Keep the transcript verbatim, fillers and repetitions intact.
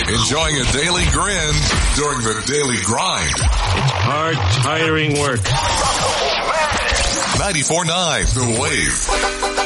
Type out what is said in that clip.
enjoying a daily grin during the daily grind. It's hard, tiring work. ninety-four point nine The Wave.